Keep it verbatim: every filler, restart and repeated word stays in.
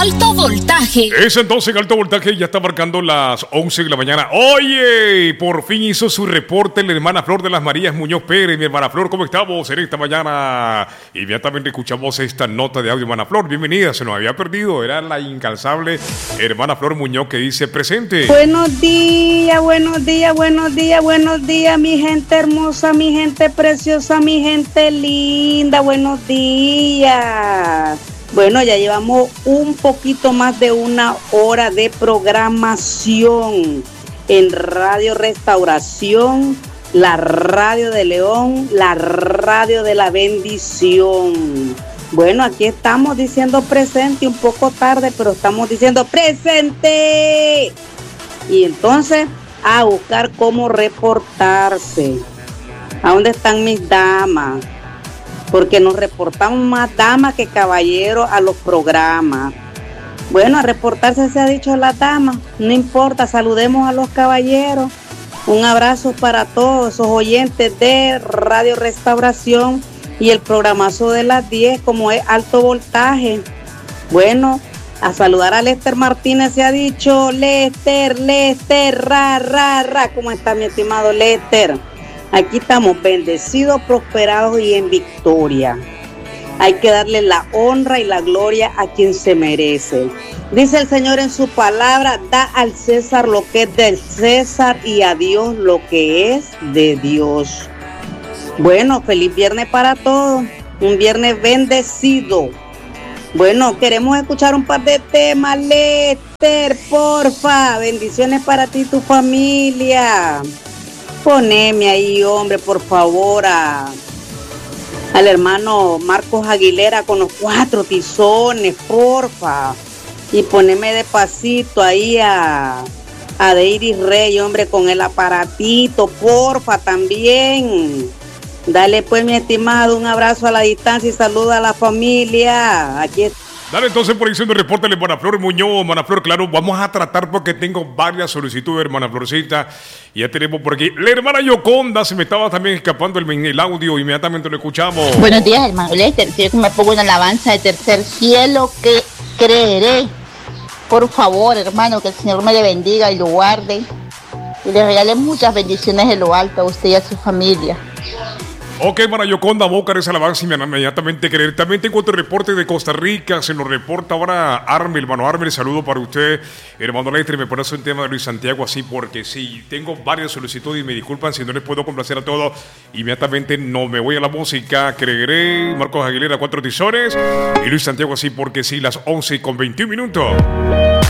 Alto Voltaje. Es entonces en Alto Voltaje, ya está marcando las once de la mañana. Oye, por fin hizo su reporte la hermana Flor de las Marías Muñoz Pérez. Mi hermana Flor, ¿cómo estamos en esta mañana? Inmediatamente escuchamos esta nota de audio, hermana Flor. Bienvenida, se nos había perdido. Era la incansable hermana Flor Muñoz que dice presente. Buenos días, buenos días, buenos días, buenos días, mi gente hermosa, mi gente preciosa, mi gente linda. Buenos días. Bueno, ya llevamos un poquito más de una hora de programación en Radio Restauración, la radio de León, la radio de la bendición. Bueno, aquí estamos diciendo presente, un poco tarde, pero estamos diciendo presente. Y entonces a buscar cómo reportarse. ¿A dónde están mis damas? Porque nos reportamos más damas que caballeros a los programas. Bueno, a reportarse se ha dicho a las damas, no importa, saludemos a los caballeros. Un abrazo para todos esos oyentes de Radio Restauración y el programazo de las diez, como es Alto Voltaje. Bueno, a saludar a Lester Martínez se ha dicho, Lester, Lester, ra, ra, ra. ¿Cómo está mi estimado Lester? Aquí estamos bendecidos, prosperados y en victoria. Hay que darle la honra y la gloria a quien se merece. Dice el Señor en su palabra, da al César lo que es del César y a Dios lo que es de Dios. Bueno, feliz viernes para todos, un viernes bendecido. Bueno, queremos escuchar un par de temas, Lester, porfa. Bendiciones para ti y tu familia. Poneme ahí, hombre, por favor, a, al hermano Marcos Aguilera con los cuatro tizones, porfa. Y poneme despacito ahí a, a Deiris Rey, hombre, con el aparatito, porfa, también. Dale pues, mi estimado, un abrazo a la distancia y saluda a la familia. Aquí está. Dale entonces por diciendo reporte de hermana Flor Muñoz, hermana Flor, claro, vamos a tratar porque tengo varias solicitudes, hermana Florcita. Y ya tenemos por aquí la hermana Yoconda, se me estaba también escapando el, el audio, inmediatamente lo escuchamos. Buenos días, hermano Lester, quiero que me ponga una alabanza de tercer cielo que creeré. Por favor, hermano, que el Señor me le bendiga y lo guarde. Y le regale muchas bendiciones de lo alto a usted y a su familia. Ok, hermana Yoconda, vamos a buscar esa alabanza inmediatamente creer. También tengo otro reporte de Costa Rica, se nos reporta ahora Armel, hermano Armel, saludo para usted, hermano Lester, me pones un tema de Luis Santiago así, porque sí, tengo varias solicitudes y me disculpan si no les puedo complacer a todos, inmediatamente no me voy a la música, creeré, Marcos Aguilera, cuatro tizones, y Luis Santiago así, porque sí, las once con veintiún minutos.